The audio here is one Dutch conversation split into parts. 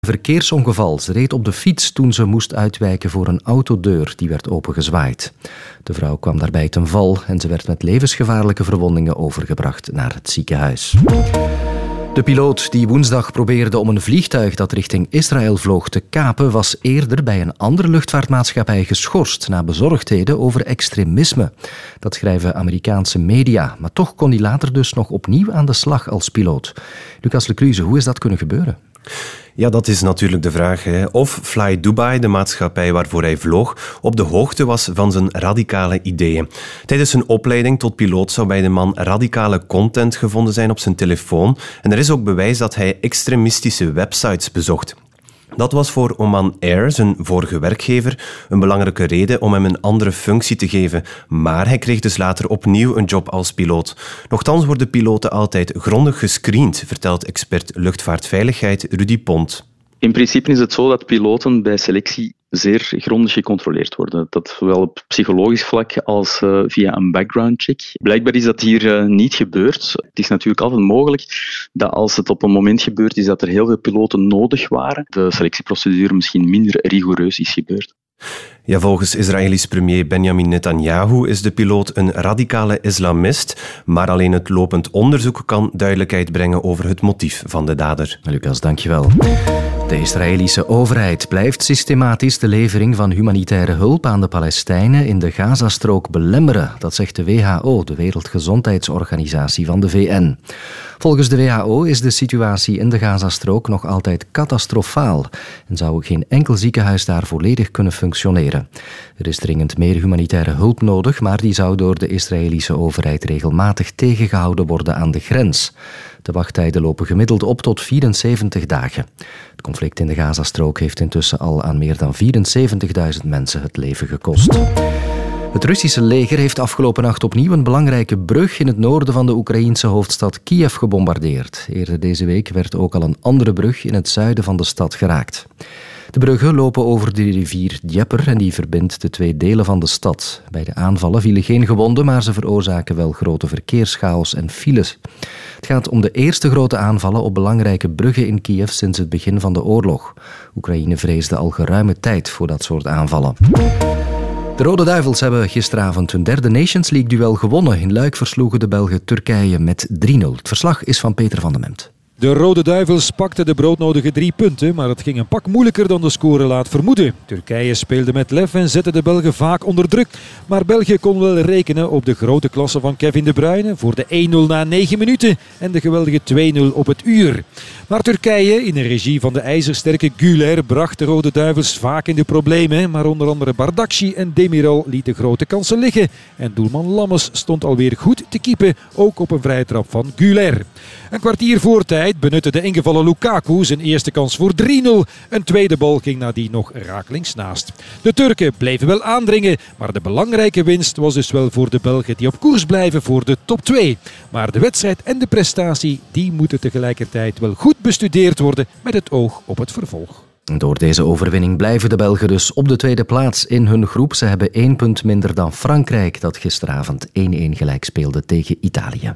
Verkeersongeval. Ze reed op de fiets toen ze moest uitwijken voor een autodeur die werd opengezwaaid. De vrouw kwam daarbij ten val en ze werd met levensgevaarlijke verwondingen overgebracht naar het ziekenhuis. De piloot die woensdag probeerde om een vliegtuig dat richting Israël vloog te kapen, was eerder bij een andere luchtvaartmaatschappij geschorst na bezorgdheden over extremisme. Dat schrijven Amerikaanse media, maar toch kon hij later dus nog opnieuw aan de slag als piloot. Lucas Lecluze, hoe is dat kunnen gebeuren? Ja, dat is natuurlijk de vraag. Of Fly Dubai, de maatschappij waarvoor hij vloog, op de hoogte was van zijn radicale ideeën. Tijdens zijn opleiding tot piloot zou bij de man radicale content gevonden zijn op zijn telefoon. En er is ook bewijs dat hij extremistische websites bezocht. Dat was voor Oman Air, zijn vorige werkgever, een belangrijke reden om hem een andere functie te geven. Maar hij kreeg dus later opnieuw een job als piloot. Nochtans worden piloten altijd grondig gescreend, vertelt expert luchtvaartveiligheid Rudy Pont. In principe is het zo dat piloten bij selectie zeer grondig gecontroleerd worden. Dat zowel op psychologisch vlak als via een background check. Blijkbaar is dat hier niet gebeurd. Het is natuurlijk altijd mogelijk dat als het op een moment gebeurd is dat er heel veel piloten nodig waren, de selectieprocedure misschien minder rigoureus is gebeurd. Ja, volgens Israëlisch premier Benjamin Netanyahu is de piloot een radicale islamist, maar alleen het lopend onderzoek kan duidelijkheid brengen over het motief van de dader. Lucas, dankjewel. De Israëlische overheid blijft systematisch de levering van humanitaire hulp aan de Palestijnen in de Gazastrook belemmeren. Dat zegt de WHO, de Wereldgezondheidsorganisatie van de VN. Volgens de WHO is de situatie in de Gazastrook nog altijd catastrofaal en zou geen enkel ziekenhuis daar volledig kunnen functioneren. Er is dringend meer humanitaire hulp nodig, maar die zou door de Israëlische overheid regelmatig tegengehouden worden aan de grens. De wachttijden lopen gemiddeld op tot 74 dagen. Het conflict in de Gazastrook heeft intussen al aan meer dan 74.000 mensen het leven gekost. Het Russische leger heeft afgelopen nacht opnieuw een belangrijke brug in het noorden van de Oekraïense hoofdstad Kiev gebombardeerd. Eerder deze week werd ook al een andere brug in het zuiden van de stad geraakt. De bruggen lopen over de rivier Dnieper en die verbindt de twee delen van de stad. Bij de aanvallen vielen geen gewonden, maar ze veroorzaken wel grote verkeerschaos en files. Het gaat om de eerste grote aanvallen op belangrijke bruggen in Kiev sinds het begin van de oorlog. Oekraïne vreesde al geruime tijd voor dat soort aanvallen. De Rode Duivels hebben gisteravond hun derde Nations League-duel gewonnen. In Luik versloegen de Belgen Turkije met 3-0. Het verslag is van Peter van den Memt. De Rode Duivels pakten de broodnodige 3 punten, maar het ging een pak moeilijker dan de score laat vermoeden. Turkije speelde met lef en zette de Belgen vaak onder druk. Maar België kon wel rekenen op de grote klasse van Kevin De Bruyne voor de 1-0 na 9 minuten en de geweldige 2-0 op het uur. Maar Turkije, in de regie van de ijzersterke Güler, bracht de Rode Duivels vaak in de problemen. Maar onder andere Bardakci en Demiral lieten grote kansen liggen. En doelman Lammes stond alweer goed te keepen, ook op een vrije trap van Güler. Een kwartier voor tijd benutte de ingevallen Lukaku zijn eerste kans voor 3-0. Een tweede bal ging nadien nog rakelings naast. De Turken bleven wel aandringen, maar de belangrijke winst was dus wel voor de Belgen die op koers blijven voor de top 2. Maar de wedstrijd en de prestatie, die moeten tegelijkertijd wel goed bestudeerd worden met het oog op het vervolg. Door deze overwinning blijven de Belgen dus op de tweede plaats in hun groep. Ze hebben 1 punt minder dan Frankrijk, dat gisteravond 1-1 gelijk speelde tegen Italië.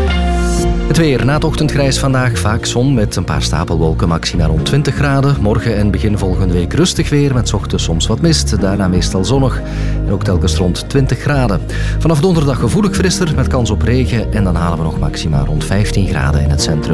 Het weer. Na het ochtendgrijs vandaag vaak zon met een paar stapelwolken, maxima rond 20 graden. Morgen en begin volgende week rustig weer met 's ochtends soms wat mist. Daarna meestal zonnig en ook telkens rond 20 graden. Vanaf donderdag gevoelig frisser met kans op regen en dan halen we nog maxima rond 15 graden in het centrum.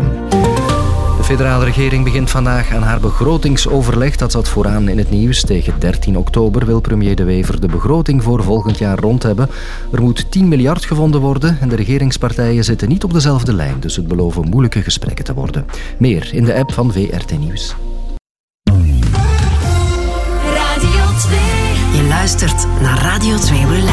De federale regering begint vandaag aan haar begrotingsoverleg. Dat zat vooraan in het nieuws. Tegen 13 oktober wil premier De Wever de begroting voor volgend jaar rond hebben. Er moet 10 miljard gevonden worden en de regeringspartijen zitten niet op dezelfde lijn. Dus het beloven moeilijke gesprekken te worden. Meer in de app van VRT Nieuws. Radio 2. Je luistert naar Radio 2 Relax.